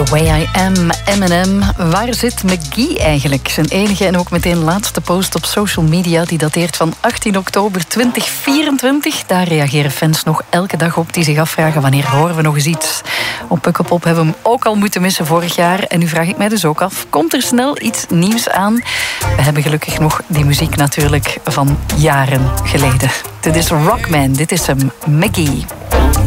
The Way I Am, Eminem. Waar zit McGee eigenlijk? Zijn enige en ook meteen laatste post op social media, die dateert van 18 oktober 2024. Daar reageren fans nog elke dag op, die zich afvragen wanneer horen we nog eens iets. Op Pukkelpop hebben we hem ook al moeten missen vorig jaar. En nu vraag ik mij dus ook af, komt er snel iets nieuws aan? We hebben gelukkig nog die muziek natuurlijk van jaren geleden. Dit is Rockman, dit is hem, McGee.